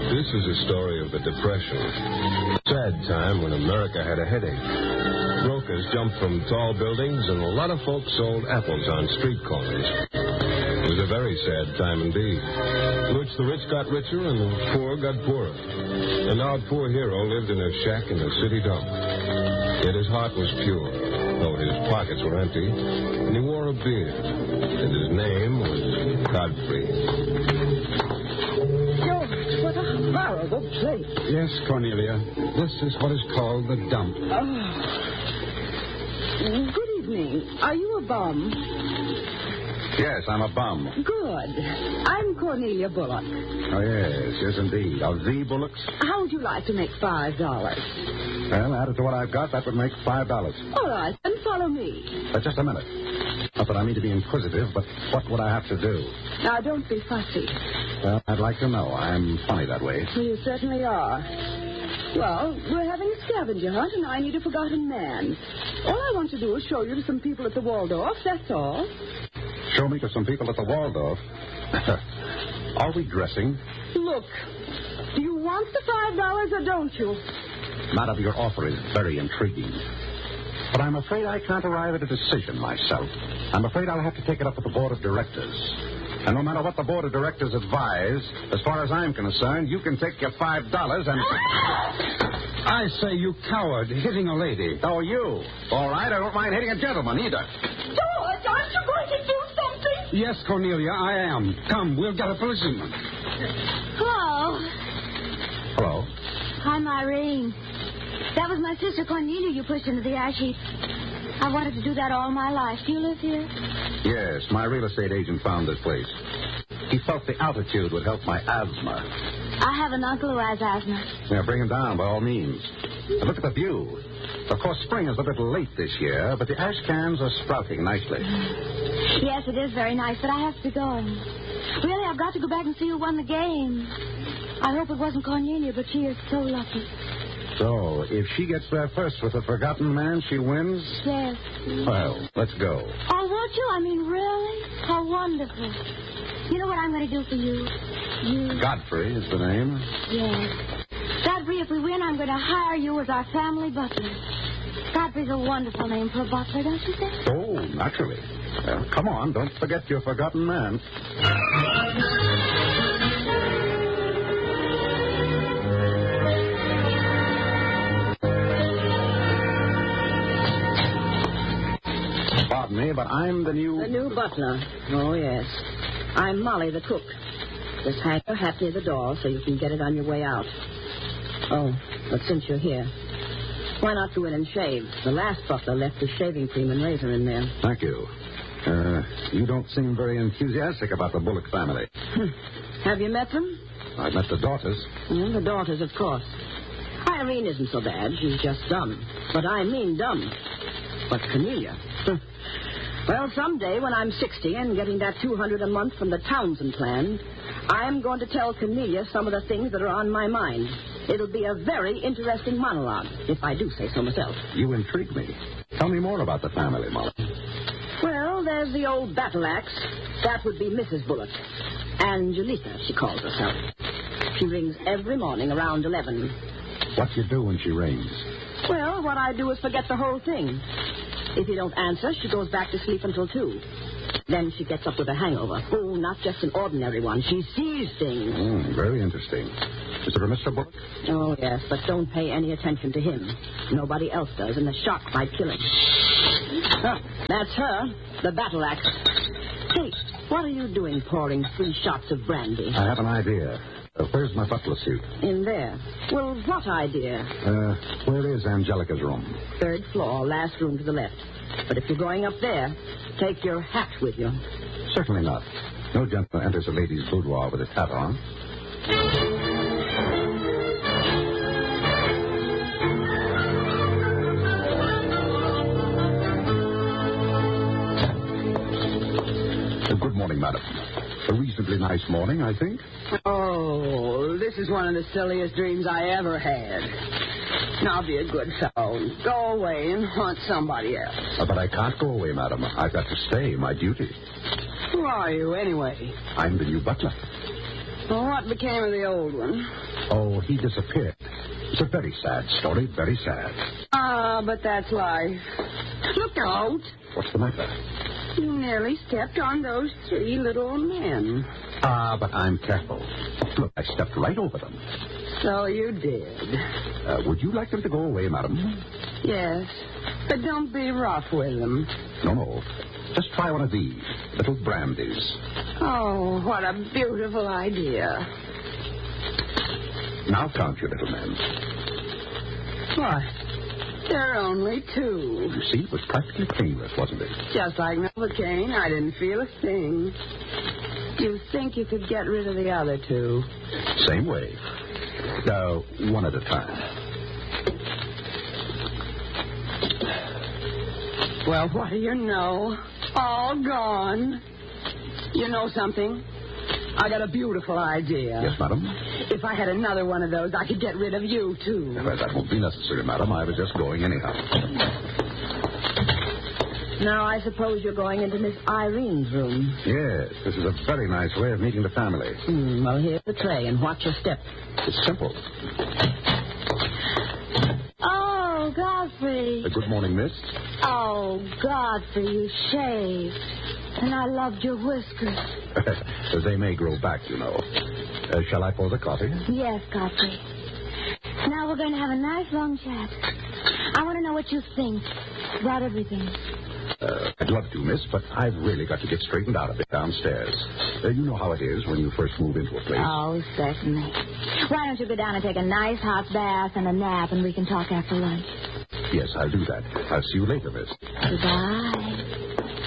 This is a story of the Depression. A sad time when America had a headache. Brokers jumped from tall buildings, and a lot of folks sold apples on street corners. It was a very sad time indeed, in which the rich got richer and the poor got poorer. And our poor hero lived in a shack in the city dump. Yet his heart was pure, though his pockets were empty, and he wore a beard, and his name was Godfrey. George, what a horrible place. Yes, Cornelia. This is what is called the dump. Good evening. Are you a bum? Yes, I'm a bum. Good. I'm Cornelia Bullock. Oh, yes, indeed. Of the Bullocks? How would you like to make $5? Well, added to what I've got, that would make $5. All right, then follow me. But just a minute. Not that I mean to be inquisitive, but what would I have to do? Now, don't be fussy. Well, I'd like to know. I'm funny that way. You certainly are. Well, we're having a scavenger hunt, and I need a forgotten man. All I want to do is show you to some people at the Waldorf, that's all. Show me to some people at the Waldorf. Are we dressing? Look, do you want the $5 or don't you? Madam, your offer is very intriguing. But I'm afraid I can't arrive at a decision myself. I'm afraid I'll have to take it up with the board of directors. And no matter what the board of directors advise, as far as I'm concerned, you can take your $5 and... I say, you coward, hitting a lady. Oh, you? All right, I don't mind hitting a gentleman either. George, aren't you going to do something? Yes, Cornelia, I am. Come, we'll get a policeman. Hello. Hello? I'm Irene. That was my sister Cornelia you pushed into the ash heap. I wanted to do that all my life. Do you live here? Yes, my real estate agent found this place. He felt the altitude would help my asthma. I have an uncle who has asthma. Yeah, bring him down by all means. And look at the view. Of course, spring is a little late this year, but the ash cans are sprouting nicely. Yes, it is very nice, but I have to be going. Really, I've got to go back and see who won the game. I hope it wasn't Cornelia, but she is so lucky. So, if she gets there first with the forgotten man, she wins? Yes. Well, let's go. Oh, won't you? I mean, really? How wonderful. You know what I'm going to do for you? Godfrey is the name. Yes. Godfrey, if we win, I'm going to hire you as our family butler. Godfrey's a wonderful name for a butler, don't you think? Oh, naturally. Well, come on, don't forget your forgotten man. Pardon me, but I'm the new... The new butler. Oh, yes. I'm Molly, the cook. Just hang your hat near the door so you can get it on your way out. Oh, but since you're here, why not go in and shave? The last butler left his shaving cream and razor in there. Thank you. You don't seem very enthusiastic about the Bullock family. Have you met them? I've met the daughters. Well, the daughters, of course. Irene isn't so bad. She's just dumb. But I mean dumb. But Cornelia... Well, someday when I'm 60 and getting that $200 a month from the Townsend plan, I'm going to tell Cornelia some of the things that are on my mind. It'll be a very interesting monologue, if I do say so myself. You intrigue me. Tell me more about the family, Molly. Well, there's the old battle axe. That would be Mrs. Bullock. Angelica, she calls herself. She rings every morning around 11. What do you do when she rings? Well, what I do is forget the whole thing. If you don't answer, she goes back to sleep until 2. Then she gets up with a hangover. Oh, not just an ordinary one. She sees things. Very interesting. Is it a Mr. Bullock? Oh, yes, but don't pay any attention to him. Nobody else does, and the shock might kill him. That's her, the battle axe. Hey, what are you doing pouring 3 shots of brandy? I have an idea. Where's my butler suit? In there. Well, what idea? Where is Angelica's room? 3rd floor, last room to the left. But if you're going up there, take your hat with you. Certainly not. No gentleman enters a lady's boudoir with his hat on. Good morning, madam. A reasonably nice morning, I think. Oh, this is one of the silliest dreams I ever had. Now be a good fellow. Go away and haunt somebody else. But I can't go away, madam. I've got to stay. My duty. Who are you, anyway? I'm the new butler. Well, what became of the old one? Oh, he disappeared. It's a very sad story, very sad. Ah, but that's life. Look out. What's the matter? You nearly stepped on those 3 little men. Ah, but I'm careful. Look, I stepped right over them. So you did. Would you like them to go away, madam? Yes, but don't be rough with them. No. Just try one of these, little brandies. Oh, what a beautiful idea. Now count your little men. What? There are only 2. You see, it was practically painless, wasn't it? Just like Novocaine, I didn't feel a thing. You think you could get rid of the other 2? Same way. One at a time. Well, what do you know? All gone. You know something? I got a beautiful idea. Yes, madam? If I had another one of those, I could get rid of you, too. Well, that won't be necessary, madam. I was just going anyhow. Now, I suppose you're going into Miss Irene's room. Yes, this is a very nice way of meeting the family. Well, here's the tray, and watch your step. It's simple. Oh, Godfrey. Good morning, miss. Oh, Godfrey, you shaved. And I loved your whiskers. They may grow back, you know. Shall I pour the coffee? Yes, Godfrey. Now we're going to have a nice long chat. I want to know what you think about everything. I'd love to, miss, but I've really got to get straightened out of it downstairs. You know how it is when you first move into a place. Oh, certainly. Why don't you go down and take a nice hot bath and a nap, and we can talk after lunch? Yes, I'll do that. I'll see you later, miss. Goodbye.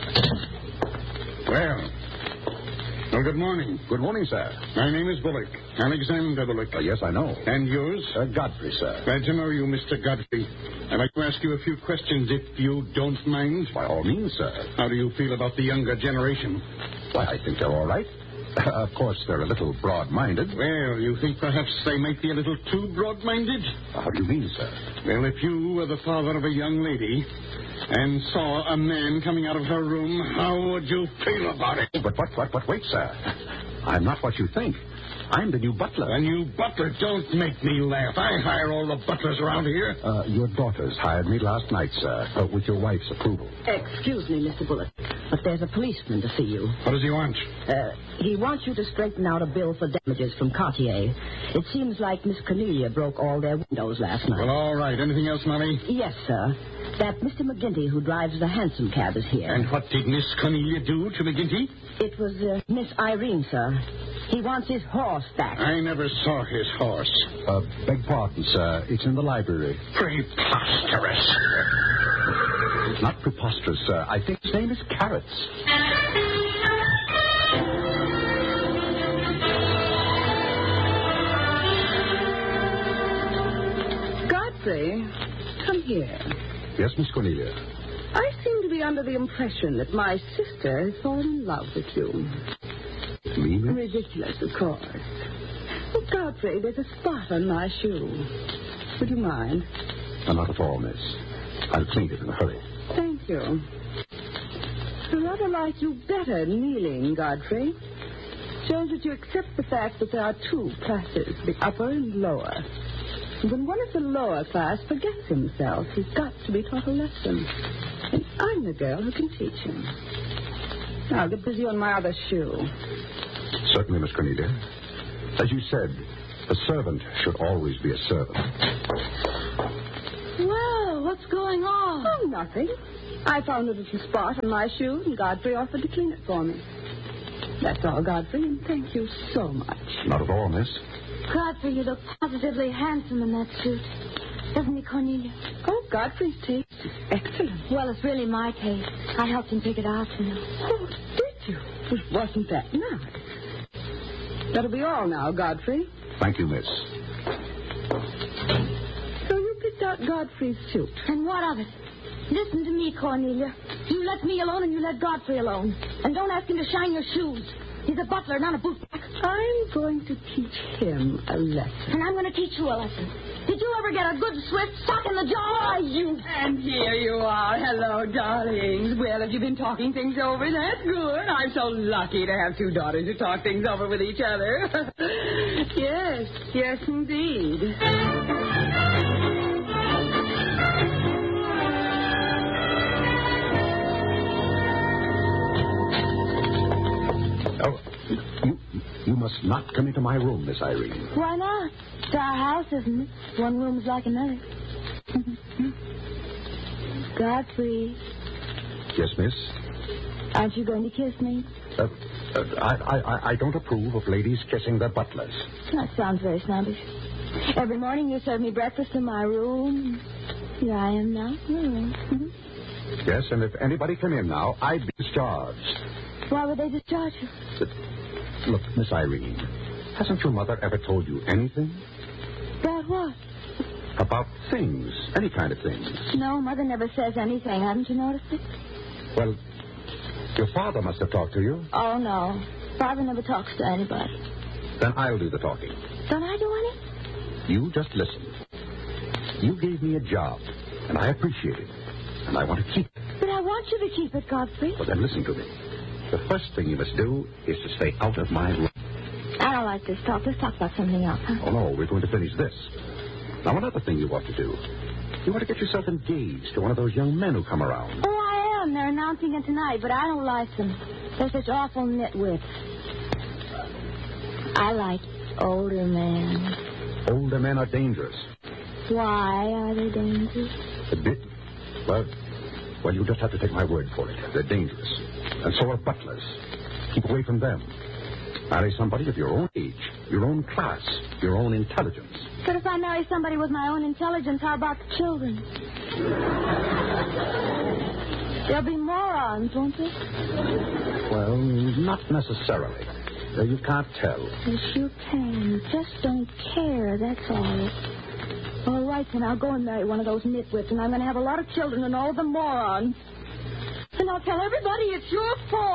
Well, good morning. Good morning, sir. My name is Bullock. Alexander Bullock. Yes, I know. And yours? Godfrey, sir. Glad to know you, Mr. Godfrey. I'd like to ask you a few questions, if you don't mind. By all means, sir. How do you feel about the younger generation? Why, I think they're all right. Of course, they're a little broad-minded. Well, you think perhaps they might be a little too broad-minded? How do you mean, sir? Well, if you were the father of a young lady and saw a man coming out of her room, how would you feel about it? But wait, sir. I'm not what you think. I'm the new butler. The new butler? Don't make me laugh. I hire all the butlers around here. Your daughters hired me last night, sir, with your wife's approval. Excuse me, Mr. Bullock, but there's a policeman to see you. What does he want? He wants you to straighten out a bill for damages from Cartier. It seems like Miss Cornelia broke all their windows last night. Well, all right. Anything else, Molly? Yes, sir. That Mr. McGinty who drives the hansom cab is here. And what did Miss Cornelia do to McGinty? It was Miss Irene, sir. He wants his horse back. I never saw his horse. Beg pardon, sir. It's in the library. Preposterous. It's not preposterous, sir. I think his name is Carrots. Godfrey, come here. Yes, Miss Cornelia. I seem to be under the impression that my sister has fallen in love with you. Me, miss? Ridiculous, of course. But Godfrey, there's a spot on my shoe. Would you mind? Not at all, miss. I'll clean it in a hurry. Thank you. I rather like you better kneeling, Godfrey. Shows that you accept the fact that there are 2 classes, the upper and lower. And when one of the lower class forgets himself, he's got to be taught a lesson. And I'm the girl who can teach him. Now, get busy on my other shoe. Certainly, Miss Cornelia. As you said, a servant should always be a servant. Well, what's going on? Oh, nothing. I found a little spot on my shoe, and Godfrey offered to clean it for me. That's all, Godfrey, and thank you so much. Not at all, miss. Godfrey, you look positively handsome in that suit. Doesn't he, Cornelia? Oh, Godfrey's taste is excellent. Well, it's really my taste. I helped him pick it out, you know. Oh, did you? Well, wasn't that nice? That'll be all now, Godfrey. Thank you, miss. So you picked out Godfrey's suit. And what of it? Listen to me, Cornelia. You let me alone and you let Godfrey alone. And don't ask him to shine your shoes. He's a butler, not a bootblack. I'm going to teach him a lesson. And I'm going to teach you a lesson. Did you ever get a good swift sock in the jaw? And here you are. Hello, darlings. Well, have you been talking things over? That's good. I'm so lucky to have two daughters who talk things over with each other. Yes, indeed. Oh, you must not come into my room, Miss Irene. Why not? It's our house, isn't it? One room's like another. Godfrey, Yes, miss? aren't you going to kiss me? I don't approve of ladies kissing their butlers. That sounds very snobbish. Every morning you serve me breakfast in my room. Here I am now. Yes, and if anybody came in now, I'd be discharged. Why would they discharge you? Look, Miss Irene, hasn't your mother ever told you anything? About what? About things, any kind of things. No, Mother never says anything. Haven't you noticed it? Well, your father must have talked to you. Oh, no. Father never talks to anybody. Then I'll do the talking. Don't I do any? You just listen. You gave me a job, and I appreciate it. And I want to keep it. But I want you to keep it, Godfrey. Well, then listen to me. The first thing you must do is to stay out of my room. I don't like this talk. Let's talk about something else, huh? Oh, no, we're going to finish this. Now, another thing you ought to do. You ought to get yourself engaged to one of those young men who come around. Oh, I am. They're announcing it tonight, but I don't like them. They're such awful nitwits. I like older men. Older men are dangerous. Why are they dangerous? A bit. Well, you just have to take my word for it. They're dangerous. And so are butlers. Keep away from them. Marry somebody of your own age, your own class, your own intelligence. But if I marry somebody with my own intelligence, how about the children? There'll be morons, won't there? Well, not necessarily. You can't tell. Yes, you can. Just don't care, that's all. All right, then I'll go and marry one of those nitwits, and I'm going to have a lot of children and all of them morons. And I'll tell everybody it's your fault.